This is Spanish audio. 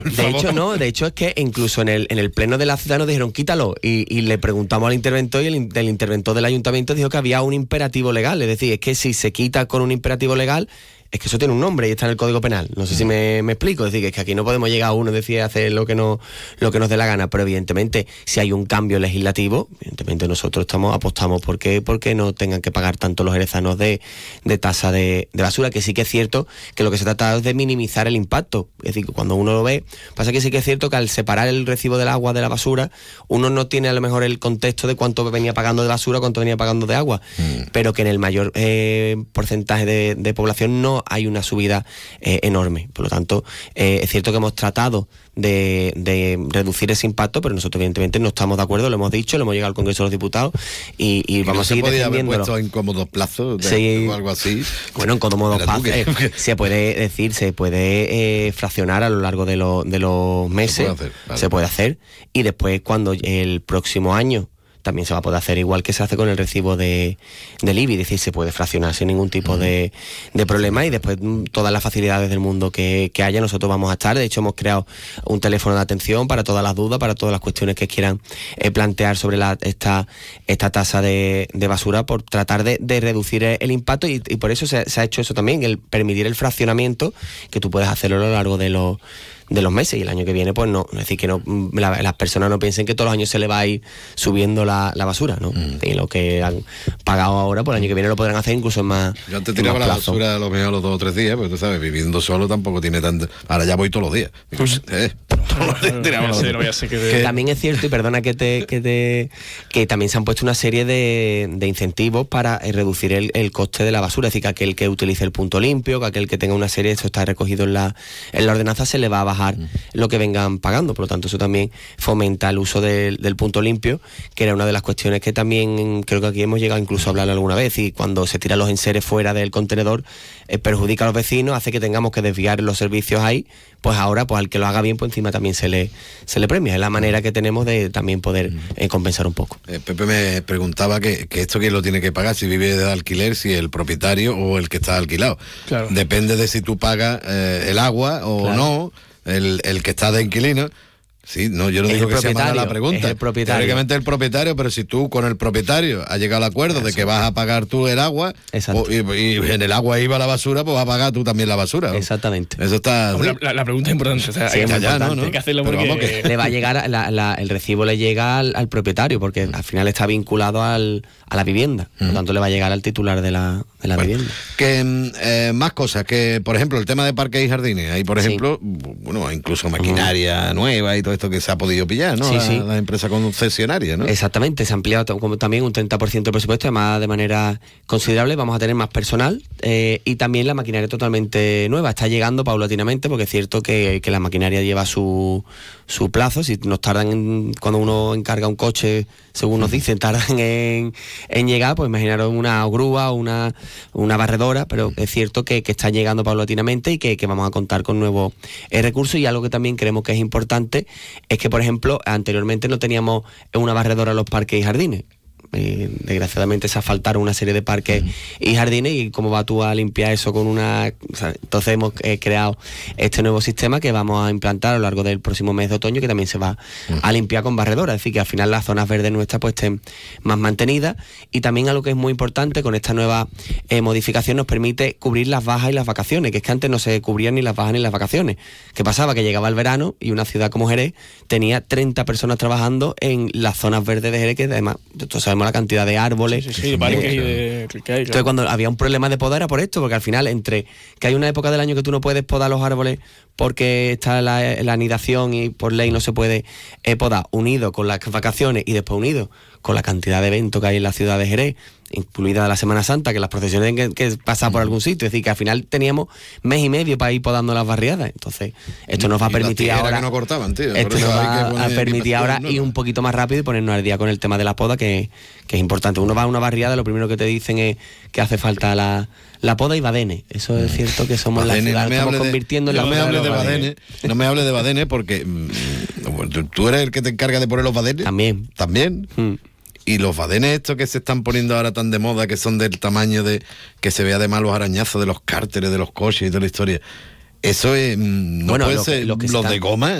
De hecho es que incluso en el pleno de la ciudad nos dijeron quítalo y le preguntamos al interventor y el interventor del ayuntamiento dijo que había un imperativo legal, es decir, es que si se quita con un imperativo legal, es que eso tiene un nombre y está en el Código Penal. No sé si me explico. Es decir, que es que aquí no podemos llegar a uno y decir hacer lo que nos dé la gana, pero evidentemente si hay un cambio legislativo, evidentemente nosotros apostamos porque no tengan que pagar tanto los jerezanos de tasa de basura, que sí que es cierto que lo que se trata es de minimizar el impacto. Es decir, cuando uno lo ve, pasa que sí que es cierto que al separar el recibo del agua de la basura, uno no tiene a lo mejor el contexto de cuánto venía pagando de basura, cuánto venía pagando de agua, pero que en el mayor porcentaje de población no hay una subida enorme. Por lo tanto, es cierto que hemos tratado de reducir ese impacto, pero nosotros evidentemente no estamos de acuerdo, lo hemos dicho, lo hemos llegado al Congreso de los Diputados y vamos a seguir defendiéndolo. ¿No se podía haber puesto en cómodos plazos o algo así? Bueno, en cómodos plazos se puede fraccionar a lo largo de los meses, se puede hacer, y después cuando el próximo año también se va a poder hacer igual que se hace con el recibo del IBI, es decir, se puede fraccionar sin ningún tipo de problema, y después todas las facilidades del mundo que haya, nosotros vamos a estar. De hecho, hemos creado un teléfono de atención para todas las dudas, para todas las cuestiones que quieran plantear sobre esta tasa de basura, por tratar de reducir el impacto, y por eso se ha hecho eso también, el permitir el fraccionamiento, que tú puedes hacerlo a lo largo de los meses, y el año que viene pues no, es decir, que no las personas no piensen que todos los años se le va a ir subiendo la basura, ¿no? Y lo que han pagado ahora, pues el año que viene lo podrán hacer incluso en más. Yo antes tiraba la basura a lo mejor los 2 o 3 días, pero tú sabes, viviendo solo tampoco tiene tanto. Ahora ya voy todos los días. También es cierto, y perdona que también se han puesto una serie de incentivos para reducir el coste de la basura, es decir, que aquel que utilice el punto limpio, que aquel que tenga una serie, esto está recogido en la ordenanza, se le va a bajar lo que vengan pagando. Por lo tanto, eso también fomenta el uso del punto limpio, que era una de las cuestiones que también creo que aquí hemos llegado incluso a hablar alguna vez, y cuando se tiran los enseres fuera del contenedor perjudica a los vecinos, hace que tengamos que desviar los servicios ahí, pues ahora pues al que lo haga bien, pues encima también se le premia. Es la manera que tenemos de también poder compensar un poco. Pepe me preguntaba que esto quién lo tiene que pagar, si vive de alquiler, si el propietario o el que está alquilado. Claro. Depende de si tú pagas el agua o no, el que está de inquilino. Sí, no, yo no digo que sea mala la pregunta. Es el propietario. Teóricamente el propietario, pero si tú con el propietario has llegado al acuerdo de que vas a pagar tú el agua, y en el agua iba la basura, pues vas a pagar tú también la basura, ¿no? Exactamente. Eso está. La pregunta es importante. O sea, hay que hacerlo porque le va a llegar el recibo le llega al propietario, porque al final está vinculado a la vivienda. Por lo tanto, le va a llegar al titular de la vivienda. Que más cosas, que por ejemplo el tema de parques y jardines, ahí por ejemplo, bueno, incluso maquinaria nueva y todo esto que se ha podido pillar, ¿no? La empresa concesionaria, ¿no? Exactamente, se ha ampliado como también un 30% del presupuesto, además de manera considerable. Vamos a tener más personal y también la maquinaria totalmente nueva. Está llegando paulatinamente, porque es cierto que la maquinaria lleva su plazo. Si nos tardan cuando uno encarga un coche, según nos dicen, tardan en llegar, pues imaginaros una grúa o una barredora, pero es cierto que está llegando paulatinamente y que vamos a contar con nuevos recursos. Y algo que también creemos que es importante es que, por ejemplo, anteriormente no teníamos una barredora en los parques y jardines. Desgraciadamente se asfaltaron una serie de parques y jardines, y cómo vas tú a limpiar eso con entonces hemos creado este nuevo sistema que vamos a implantar a lo largo del próximo mes de otoño, que también se va a limpiar con barredora, es decir, que al final las zonas verdes nuestras pues estén más mantenidas. Y también algo que es muy importante con esta nueva modificación, nos permite cubrir las bajas y las vacaciones, que es que antes no se cubrían ni las bajas ni las vacaciones. ¿Qué pasaba? Que llegaba el verano y una ciudad como Jerez tenía 30 personas trabajando en las zonas verdes de Jerez, que además todos sabemos la cantidad de árboles. Entonces, cuando había un problema de poda era por esto, porque al final, entre que hay una época del año que tú no puedes podar los árboles porque está la anidación y por ley no se puede podar, unido con las vacaciones y después unido con la cantidad de eventos que hay en la ciudad de Jerez, incluida la Semana Santa, que las procesiones tienen que pasar por algún sitio, es decir, que al final teníamos mes y medio para ir podando las barriadas. Entonces esto nos va a permitir ahora que no cortaban, tío. Esto nos va a permitir ahora ir un poquito más rápido y ponernos al día con el tema de la poda, que es importante. Uno va a una barriada, lo primero que te dicen es que hace falta la poda y badenes. Eso es cierto, que somos Badene, la ciudad, estamos convirtiendo en la ciudad. No me hables de badenes porque tú eres el que te encarga de poner los badenes. También. Y los badenes estos que se están poniendo ahora tan de moda, que son del tamaño de que se ve además los arañazos de los cárteres de los coches y toda la historia, Eso es, no puede ser, los de goma